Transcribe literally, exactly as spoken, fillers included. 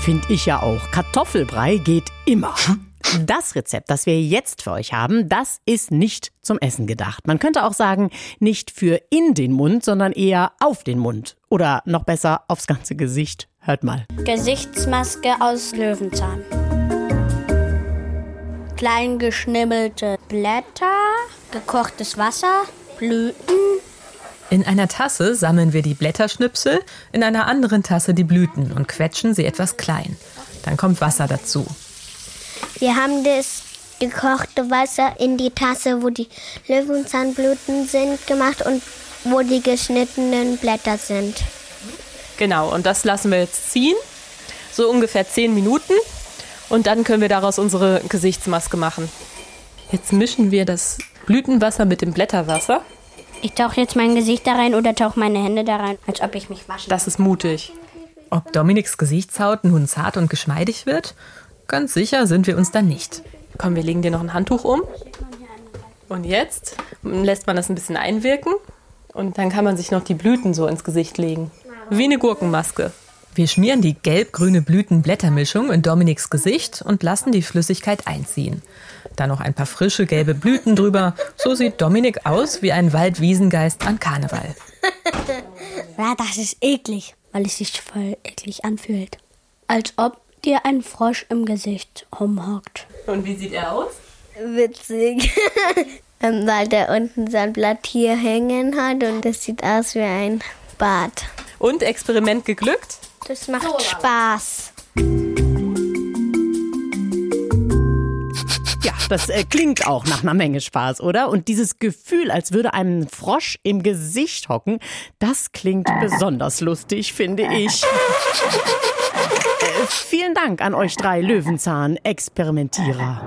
Find ich ja auch. Kartoffelbrei geht immer. Das Rezept, das wir jetzt für euch haben, das ist nicht zum Essen gedacht. Man könnte auch sagen, nicht für in den Mund, sondern eher auf den Mund. Oder noch besser, aufs ganze Gesicht. Hört mal. Gesichtsmaske aus Löwenzahn. Klein geschnibbelte Blätter, gekochtes Wasser, Blüten. In einer Tasse sammeln wir die Blätterschnipsel, in einer anderen Tasse die Blüten und quetschen sie etwas klein. Dann kommt Wasser dazu. Wir haben das gekochte Wasser in die Tasse, wo die Löwenzahnblüten sind, gemacht und wo die geschnittenen Blätter sind. Genau, und das lassen wir jetzt ziehen, so ungefähr zehn Minuten. Und dann können wir daraus unsere Gesichtsmaske machen. Jetzt mischen wir das Blütenwasser mit dem Blätterwasser. Ich tauche jetzt mein Gesicht da rein oder tauche meine Hände da rein, als ob ich mich wasche. Das ist mutig. Ob Dominiks Gesichtshaut nun zart und geschmeidig wird? Ganz sicher sind wir uns da nicht. Komm, wir legen dir noch ein Handtuch um. Und jetzt lässt man das ein bisschen einwirken. Und dann kann man sich noch die Blüten so ins Gesicht legen. Wie eine Gurkenmaske. Wir schmieren die gelb-grüne Blüten-Blättermischung in Dominiks Gesicht und lassen die Flüssigkeit einziehen. Dann noch ein paar frische gelbe Blüten drüber. So sieht Dominik aus wie ein Waldwiesengeist an Karneval. Ja, das ist eklig, weil es sich voll eklig anfühlt. Als ob dir ein Frosch im Gesicht rumhockt. Und wie sieht er aus? Witzig. Weil der unten sein Blatt hier hängen hat und das sieht aus wie ein Bart. Und Experiment geglückt? Das macht Spaß. Ja, das äh, klingt auch nach einer Menge Spaß, oder? Und dieses Gefühl, als würde einem ein Frosch im Gesicht hocken, das klingt besonders lustig, finde ich. äh, vielen Dank an euch drei Löwenzahn-Experimentierer.